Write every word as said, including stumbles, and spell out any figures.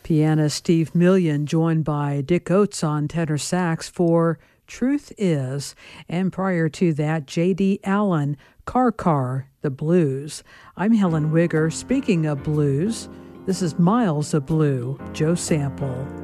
Pianist Steve Million joined by Dick Oates on tenor sax for Truth Is, and prior to that, J D. Allen, Car Car, The Blues. I'm Helen Wigger. Speaking of blues, this is Miles of Blue, Joe Sample.